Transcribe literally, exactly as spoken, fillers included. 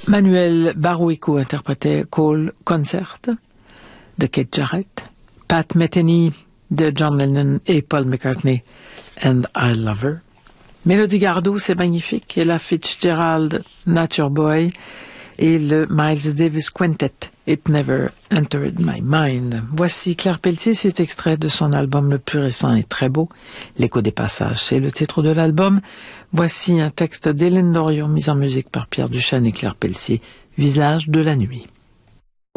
Manuel Baruico interprétait Cole Concert de Keith Jarrett, Pat Metheny de John Lennon et Paul McCartney and I Love Her. Mélodie Gardot, c'est magnifique, Ella Fitzgerald, Nature Boy, et le Miles Davis Quintet, It Never Entered My Mind. Voici Claire Pelletier, c'est extrait de son album le plus récent et très beau, L'écho des passages, c'est le titre de l'album. Voici un texte d'Hélène Dorion, mis en musique par Pierre Duchesne et Claire Pelletier, Visage de la nuit.